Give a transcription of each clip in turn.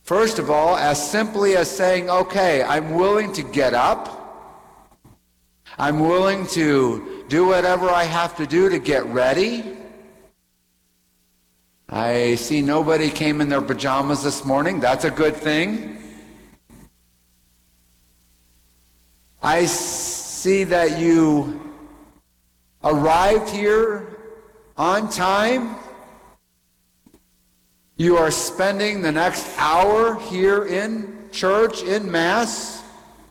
First of all, as simply as saying, okay, I'm willing to get up. I'm willing to do whatever I have to do to get ready. I see nobody came in their pajamas this morning. That's a good thing. I see that you arrived here on time. You are spending the next hour here in church, in Mass.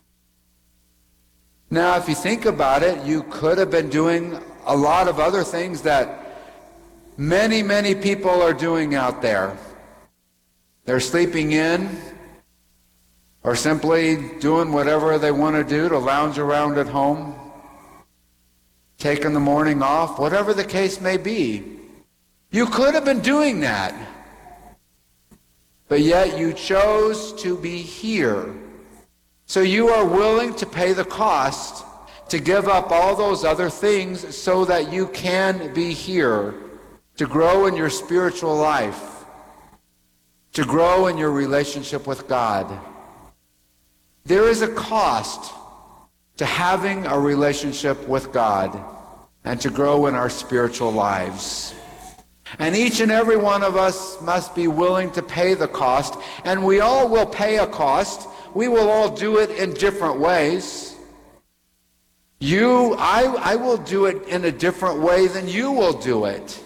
Now, if you think about it, you could have been doing a lot of other things that many, many people are doing out there. They're sleeping in or simply doing whatever they want to do to lounge around at home, taking the morning off, whatever the case may be. You could have been doing that, but yet you chose to be here. So you are willing to pay the cost to give up all those other things so that you can be here, to grow in your spiritual life, to grow in your relationship with God. There is a cost to having a relationship with God and to grow in our spiritual lives. And each and every one of us must be willing to pay the cost, and we all will pay a cost. We will all do it in different ways. I will do it in a different way than you will do it.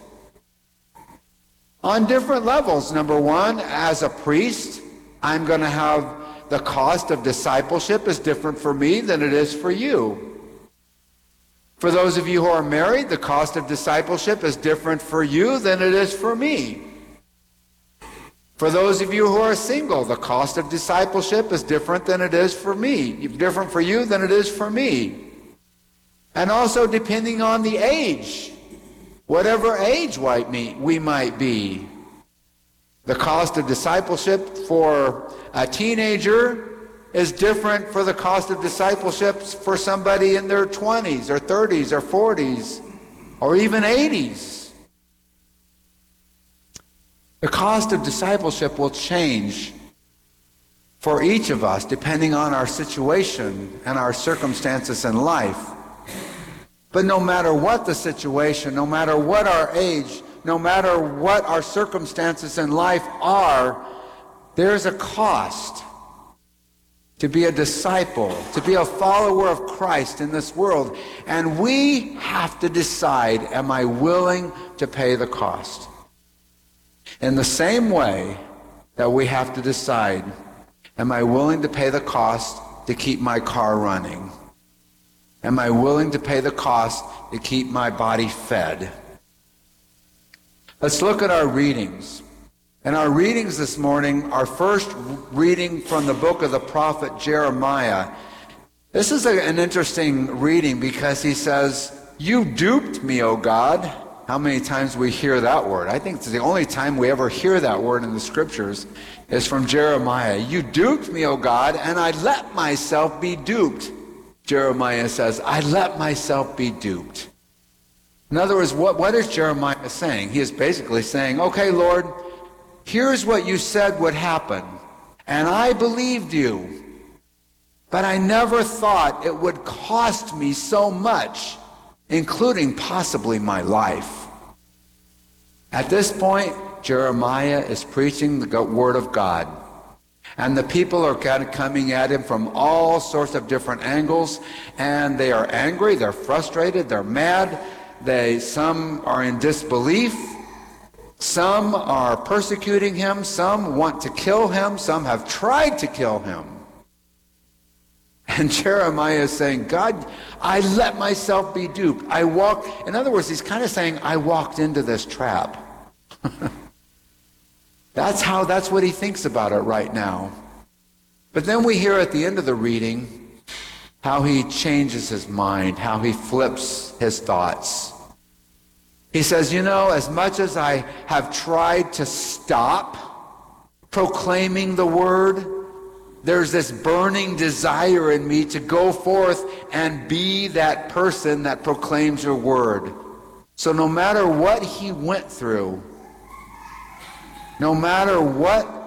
On different levels. Number one, as a priest, I'm going to have the cost of discipleship is different for me than it is for you. For those of you who are married, the cost of discipleship is different for you than it is for me. For those of you who are single, the cost of discipleship is different than it is for me. Different for you than it is for me. And also depending on the age, whatever age we might be. The cost of discipleship for a teenager is different for the cost of discipleship for somebody in their 20s or 30s or 40s or even 80s. The cost of discipleship will change for each of us depending on our situation and our circumstances in life. But no matter what the situation, no matter what our age, no matter what our circumstances in life are, there's a cost to be a disciple, to be a follower of Christ in this world. And we have to decide, am I willing to pay the cost? In the same way that we have to decide, am I willing to pay the cost to keep my car running? Am I willing to pay the cost to keep my body fed? Let's look at our readings. And our readings this morning, our first reading from the book of the prophet Jeremiah. This is an interesting reading because he says, "You duped me, O God." How many times we hear that word? I think it's the only time we ever hear that word in the scriptures is from Jeremiah. "You duped me, O God, and I let myself be duped." Jeremiah says, I let myself be duped. In other words, what is Jeremiah saying? He is basically saying, okay, Lord, here's what you said would happen, and I believed you, but I never thought it would cost me so much, including possibly my life. At this point, Jeremiah is preaching the word of God. And the people are kind of coming at him from all sorts of different angles, and they are angry, they're frustrated, they're mad. Some are in disbelief. Some are persecuting him. Some want to kill him. Some have tried to kill him. And Jeremiah is saying, God, I let myself be duped. In other words, he's kind of saying, I walked into this trap. That's what he thinks about it right now. But then we hear at the end of the reading how he changes his mind, how he flips his thoughts. He says, as much as I have tried to stop proclaiming the word, there's this burning desire in me to go forth and be that person that proclaims your word. So no matter what he went through, no matter what